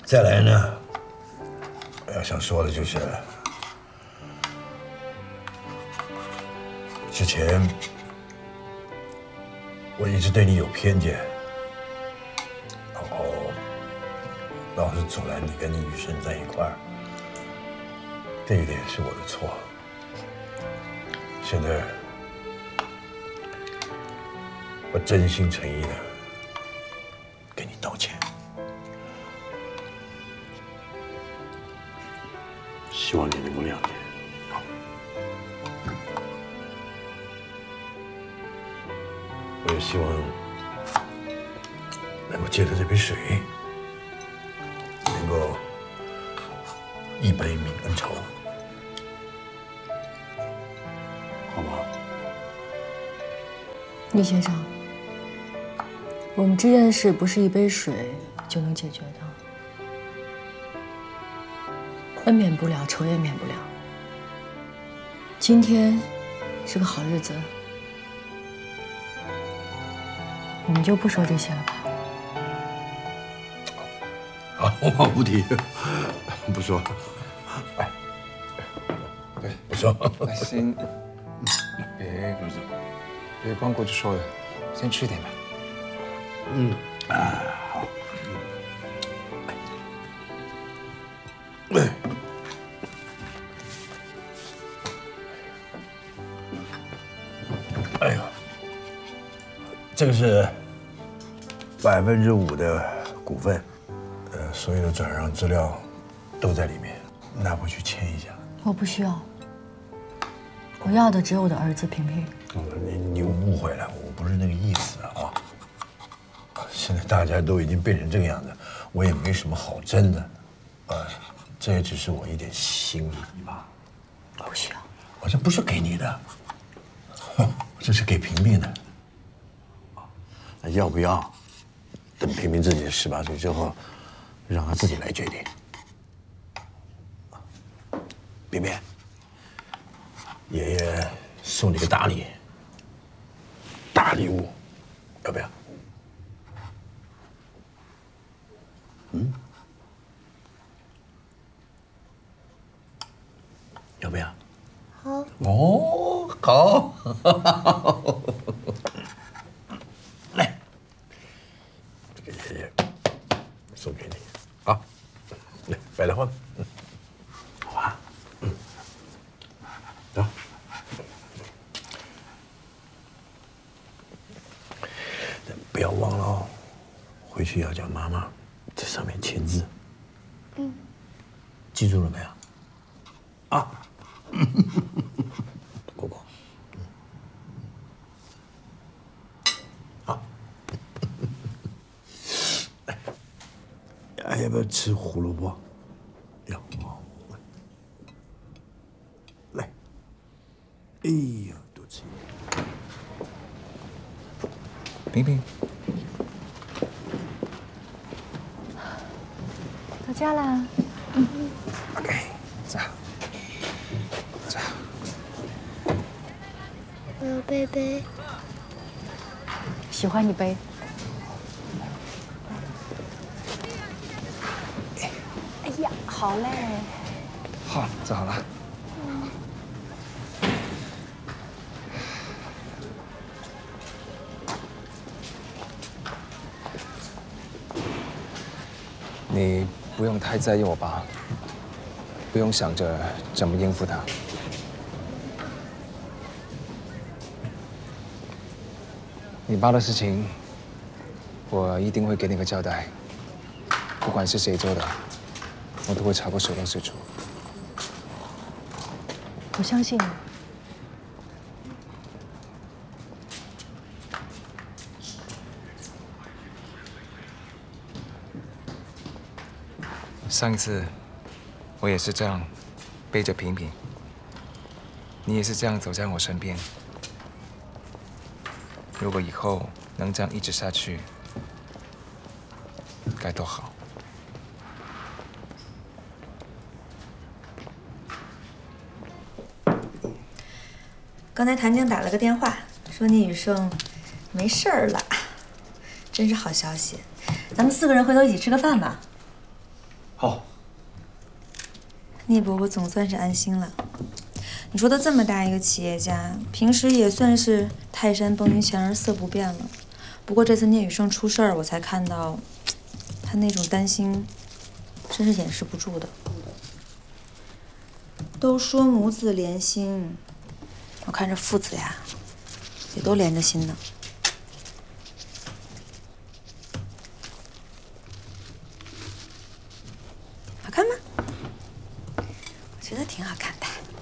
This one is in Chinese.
再来呢，我要想说的就是，之前我一直对你有偏见，然后老是阻拦你跟你女生在一块儿，这一点是我的错。现在我真心诚意的跟你道歉。 希望你能够谅解。好，我也希望能够借着这杯水，能够一杯泯恩仇，好吗？ 厉先生，我们之间的事不是一杯水就能解决的。 恩免不了，仇也免不了。今天是个好日子，我们就不说这些了吧。 好，我不提，不说。哎，对，不说。 来，先别光顾着说了，先吃点吧。 好。哎呦，这个是5%的股份，所有的转让资料都在里面，拿回去签一下。 我不需要，我要的只有我的儿子平平。 你误会了，我不是那个意思啊。现在大家都已经变成这个样子，我也没什么好争的，这也只是我一点心意吧。 不需要， 我这不是给你的。 这是给平平的，那要不要等平平自己18岁之后，让他自己来决定？平平，爷爷送你个大礼，大礼物，要不要？要不要？ 好哦，好，来，这个爷爷送给你，好，来摆在后面，好吧，走，但不要忘了哦，回去要叫妈妈在上面签字，记住了没有？啊。 果果，好。还要不要吃胡萝卜？要。来。哎呀，多吃一点。 平平， 到家啦。 OK， 走。 我要背背。 喜欢你背。哎呀，好嘞。 好，走好了。你不用太在意我爸，不用想着怎么应付他。 你爸的事情，我一定会给你个交代。不管是谁做的，我都会查个水落石出。 我相信你。 上一次，我也是这样背着平平，你也是这样走在我身边。 如果以后能这样一直下去，该多好！ 刚才谭静打了个电话，说你雨盛没事儿了，真是好消息。咱们4个人回头一起吃个饭吧。 好。 聂伯伯总算是安心了。你说他这么大一个企业家，平时也算是泰山崩于前而色不变了。不过这次聂宇胜出事儿，我才看到他那种担心，真是掩饰不住的。都说母子连心，我看这父子呀，也都连着心呢。好看吗？我觉得挺好看的。